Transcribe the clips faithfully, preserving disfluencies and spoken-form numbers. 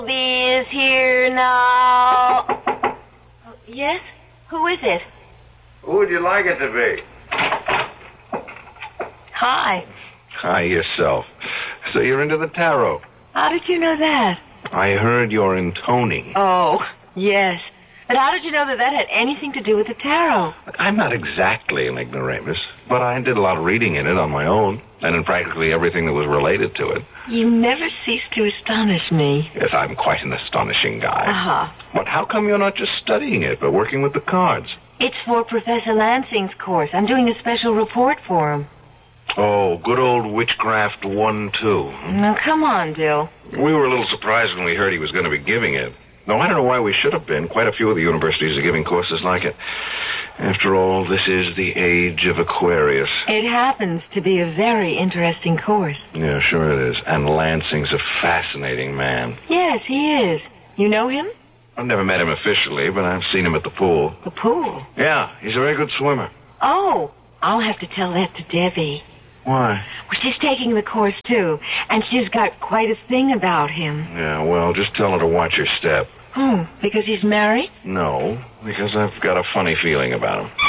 is here now. Oh, yes? Who is it? Who would you like it to be? Hi. Hi, yourself. So you're into the tarot. How did you know that? I heard your intoning. Oh, yes. But how did you know that that had anything to do with the tarot? I'm not exactly an ignoramus, but I did a lot of reading in it on my own, and in practically everything that was related to it. You never cease to astonish me. Yes, I'm quite an astonishing guy. Uh-huh. But how come you're not just studying it, but working with the cards? It's for Professor Lansing's course. I'm doing a special report for him. Oh, good old Witchcraft one two. Now, come on, Bill. We were a little surprised when we heard he was going to be giving it. No, I don't know why we should have been. Quite a few of the universities are giving courses like it. After all, this is the age of Aquarius. It happens to be a very interesting course. Yeah, sure it is. And Lansing's a fascinating man. Yes, he is. You know him? I've never met him officially, but I've seen him at the pool. The pool? Yeah, he's a very good swimmer. Oh, I'll have to tell that to Debbie. Why? Well, she's taking the course, too, and she's got quite a thing about him. Yeah, well, just tell her to watch her step. Hmm, because he's married? No, because I've got a funny feeling about him.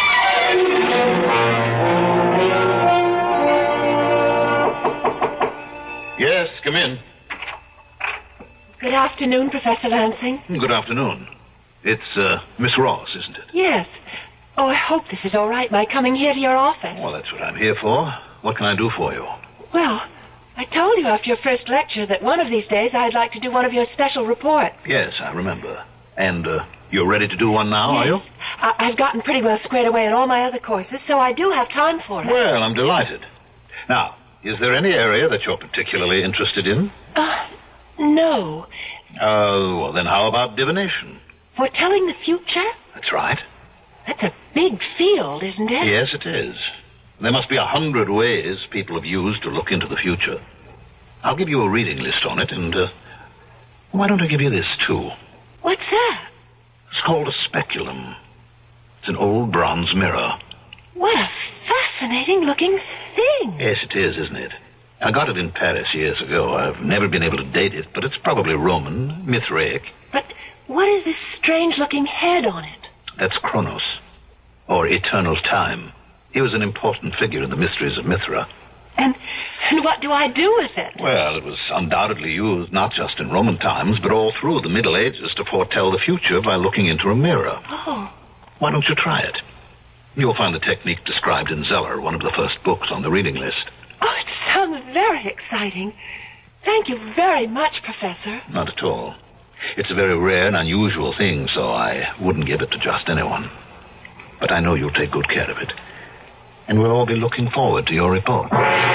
Yes, come in. Good afternoon, Professor Lansing. Good afternoon. It's uh, Miss Ross, isn't it? Yes. Oh, I hope this is all right, my coming here to your office. Well, that's what I'm here for. What can I do for you? Well, I told you after your first lecture that one of these days I'd like to do one of your special reports. Yes, I remember. And uh, you're ready to do one now, yes. are you? I- I've gotten pretty well squared away in all my other courses, so I do have time for it. Well, I'm delighted. Now, is there any area that you're particularly interested in? Uh, no. Uh, well, then how about divination? Foretelling the future? That's right. That's a big field, isn't it? Yes, it is. There must be a hundred ways people have used to look into the future. I'll give you a reading list on it, and uh, why don't I give you this, too? What's that? It's called a speculum. It's an old bronze mirror. What a fascinating-looking thing. Yes, it is, isn't it? I got it in Paris years ago. I've never been able to date it, but it's probably Roman, Mithraic. But what is this strange-looking head on it? That's Kronos, or eternal time. He was an important figure in the mysteries of Mithra. And and what do I do with it? Well, it was undoubtedly used not just in Roman times, but all through the Middle Ages to foretell the future by looking into a mirror. Oh. Why don't you try it? You'll find the technique described in Zeller, one of the first books on the reading list. Oh, it sounds very exciting. Thank you very much, Professor. Not at all. It's a very rare and unusual thing, so I wouldn't give it to just anyone. But I know you'll take good care of it. And we'll all be looking forward to your report.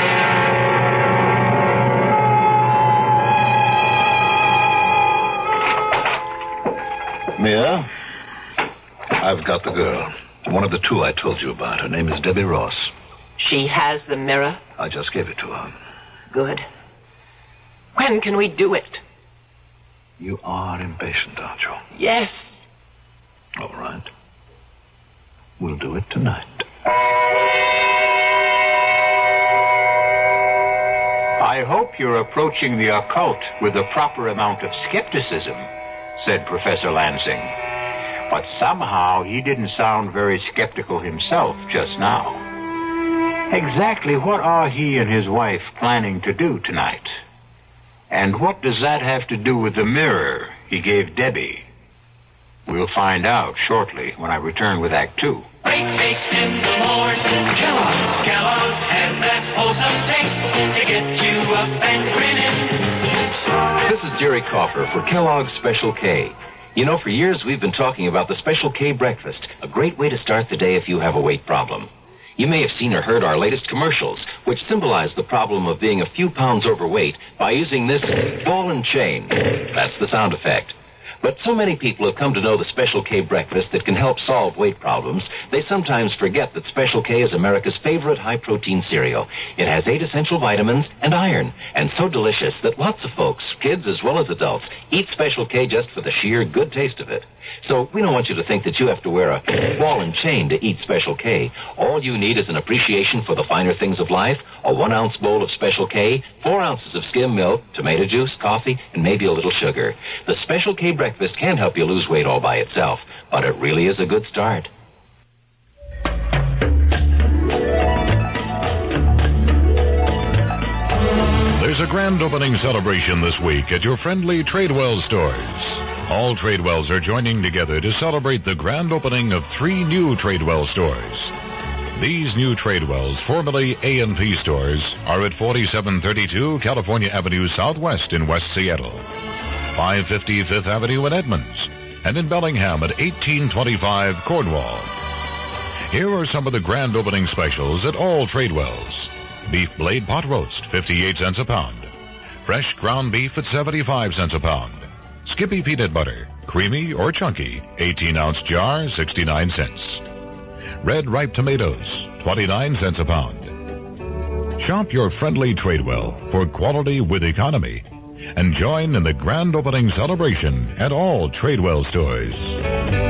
Mia, I've got the girl. One of the two I told you about. Her name is Debbie Ross. She has the mirror? I just gave it to her. Good. When can we do it? You are impatient, aren't you? Yes. All right. We'll do it tonight. I hope you're approaching the occult with the proper amount of skepticism, said Professor Lansing. But somehow he didn't sound very skeptical himself just now. Exactly what are he and his wife planning to do tonight? And what does that have to do with the mirror he gave Debbie? We'll find out shortly when I return with Act Two. Great taste in the morning. Kellogg's, Kellogg's has that wholesome taste to get you up and grinning. This is Jerry Coffer for Kellogg's Special K. You know, for years we've been talking about the Special K breakfast, a great way to start the day if you have a weight problem. You may have seen or heard our latest commercials, which symbolize the problem of being a few pounds overweight by using this ball and chain. That's the sound effect. But so many people have come to know the Special K breakfast that can help solve weight problems, they sometimes forget that Special K is America's favorite high-protein cereal. It has eight essential vitamins and iron, and so delicious that lots of folks, kids as well as adults, eat Special K just for the sheer good taste of it. So we don't want you to think that you have to wear a ball and chain to eat Special K. All you need is an appreciation for the finer things of life, a one-ounce bowl of Special K, four ounces of skim milk, tomato juice, coffee, and maybe a little sugar. The Special K breakfast can help you lose weight all by itself, but it really is a good start. There's a grand opening celebration this week at your friendly Tradewell stores. All Tradewells are joining together to celebrate the grand opening of three new Tradewell stores. These new Tradewells, formerly A and P stores, are at forty-seven thirty-two California Avenue Southwest in West Seattle, five fifty Fifth Avenue in Edmonds, and in Bellingham at eighteen twenty-five Cornwall. Here are some of the grand opening specials at all Tradewells. Beef blade pot roast, fifty-eight cents a pound. Fresh ground beef at seventy-five cents a pound. Skippy peanut butter, creamy or chunky, eighteen ounce jar, sixty-nine cents. Red ripe tomatoes, twenty-nine cents a pound. Shop your friendly Tradewell for quality with economy and join in the grand opening celebration at all Tradewell stores.